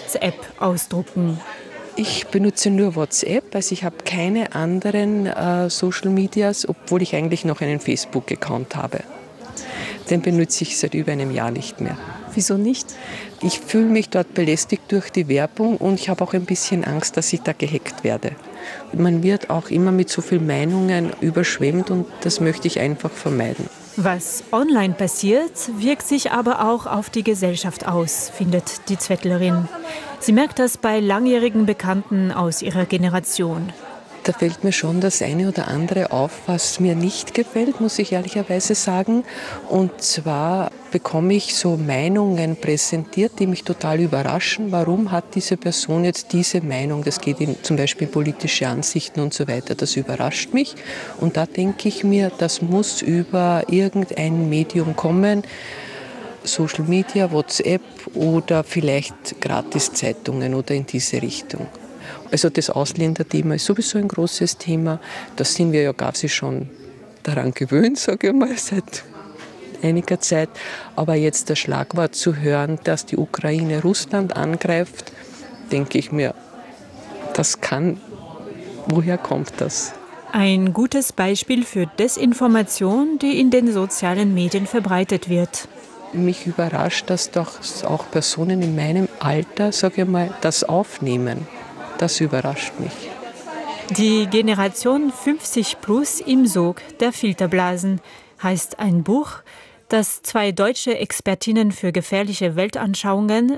WhatsApp ausdrucken. Ich benutze nur WhatsApp, also ich habe keine anderen Social Medias, obwohl ich eigentlich noch einen Facebook-Account habe. Den benutze ich seit über einem Jahr nicht mehr. Wieso nicht? Ich fühle mich dort belästigt durch die Werbung und ich habe auch ein bisschen Angst, dass ich da gehackt werde. Man wird auch immer mit so vielen Meinungen überschwemmt und das möchte ich einfach vermeiden. Was online passiert, wirkt sich aber auch auf die Gesellschaft aus, findet die Zwettlerin. Sie merkt das bei langjährigen Bekannten aus ihrer Generation. Da fällt mir schon das eine oder andere auf, was mir nicht gefällt, muss ich ehrlicherweise sagen. Und zwar bekomme ich so Meinungen präsentiert, die mich total überraschen. Warum hat diese Person jetzt diese Meinung? Das geht in zum Beispiel politische Ansichten und so weiter. Das überrascht mich. Und da denke ich mir, das muss über irgendein Medium kommen. Social Media, WhatsApp oder vielleicht Gratiszeitungen oder in diese Richtung. Also das Ausländerthema ist sowieso ein großes Thema. Da sind wir ja quasi schon daran gewöhnt, sage ich mal, seit einiger Zeit. Aber jetzt das Schlagwort zu hören, dass die Ukraine Russland angreift, denke ich mir, woher kommt das? Ein gutes Beispiel für Desinformation, die in den sozialen Medien verbreitet wird. Mich überrascht, dass doch auch Personen in meinem Alter, sage ich mal, das aufnehmen. Das überrascht mich. Die Generation 50 plus im Sog der Filterblasen heißt ein Buch, das 2 deutsche Expertinnen für gefährliche Weltanschauungen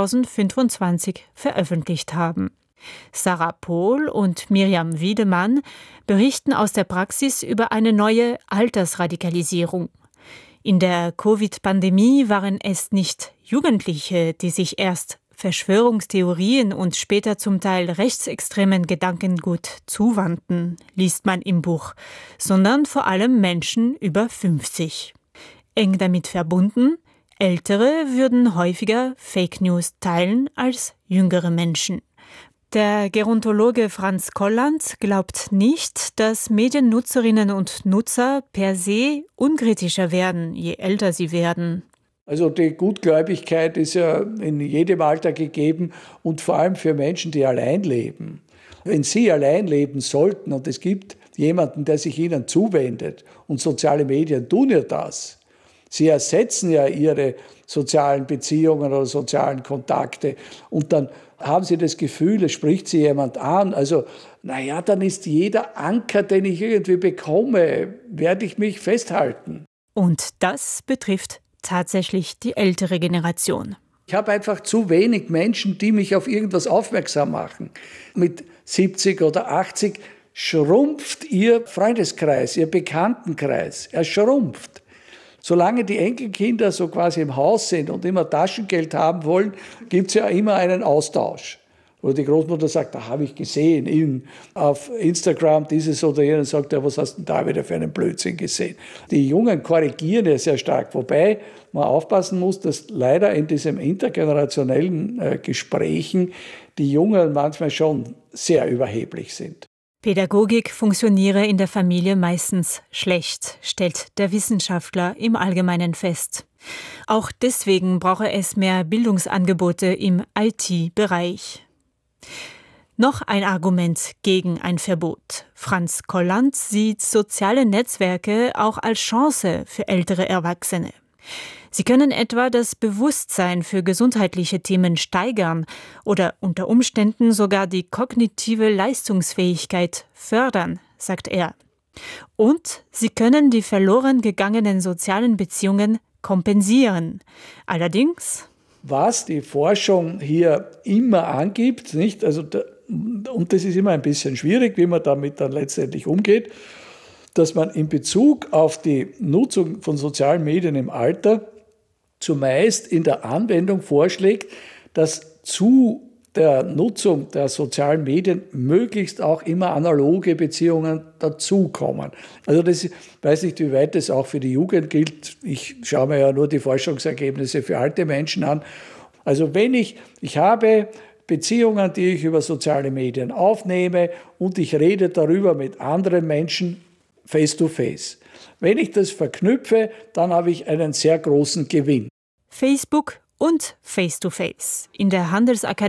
2025 veröffentlicht haben. Sarah Pohl und Miriam Wiedemann berichten aus der Praxis über eine neue Altersradikalisierung. In der Covid-Pandemie waren es nicht Jugendliche, die sich erst Verschwörungstheorien und später zum Teil rechtsextremen Gedankengut zuwandten, liest man im Buch, sondern vor allem Menschen über 50. Eng damit verbunden, Ältere würden häufiger Fake News teilen als jüngere Menschen. Der Gerontologe Franz Kolland glaubt nicht, dass Mediennutzerinnen und Nutzer per se unkritischer werden, je älter sie werden. Also die Gutgläubigkeit ist ja in jedem Alter gegeben und vor allem für Menschen, die allein leben. Wenn Sie allein leben sollten und es gibt jemanden, der sich Ihnen zuwendet und soziale Medien tun ja das, Sie ersetzen ja Ihre sozialen Beziehungen oder sozialen Kontakte und dann haben Sie das Gefühl, es spricht Sie jemand an. Also, dann ist jeder Anker, den ich irgendwie bekomme, werde ich mich festhalten. Und das betrifft tatsächlich die ältere Generation. Ich habe einfach zu wenig Menschen, die mich auf irgendwas aufmerksam machen. Mit 70 oder 80 schrumpft Ihr Freundeskreis, Ihr Bekanntenkreis. Er schrumpft. Solange die Enkelkinder so quasi im Haus sind und immer Taschengeld haben wollen, gibt es ja immer einen Austausch. Wo die Großmutter sagt, da habe ich gesehen, auf Instagram dieses oder jenes, sagt er, was hast du denn da wieder für einen Blödsinn gesehen? Die Jungen korrigieren ja sehr stark, wobei man aufpassen muss, dass leider in diesem intergenerationellen Gesprächen die Jungen manchmal schon sehr überheblich sind. Pädagogik funktioniere in der Familie meistens schlecht, stellt der Wissenschaftler im Allgemeinen fest. Auch deswegen brauche es mehr Bildungsangebote im IT-Bereich. Noch ein Argument gegen ein Verbot. Franz Kolland sieht soziale Netzwerke auch als Chance für ältere Erwachsene. Sie können etwa das Bewusstsein für gesundheitliche Themen steigern oder unter Umständen sogar die kognitive Leistungsfähigkeit fördern, sagt er. Und sie können die verloren gegangenen sozialen Beziehungen kompensieren. Allerdings, was die Forschung hier immer angibt, nicht? Und das ist immer ein bisschen schwierig, wie man damit dann letztendlich umgeht, dass man in Bezug auf die Nutzung von sozialen Medien im Alter zumeist in der Anwendung vorschlägt, dass zu der Nutzung der sozialen Medien möglichst auch immer analoge Beziehungen dazukommen. Also ich weiß nicht, wie weit das auch für die Jugend gilt. Ich schaue mir ja nur die Forschungsergebnisse für alte Menschen an. Also ich habe Beziehungen, die ich über soziale Medien aufnehme und ich rede darüber mit anderen Menschen face to face. Wenn ich das verknüpfe, dann habe ich einen sehr großen Gewinn. Facebook und Face-to-Face. In der Handelsakademie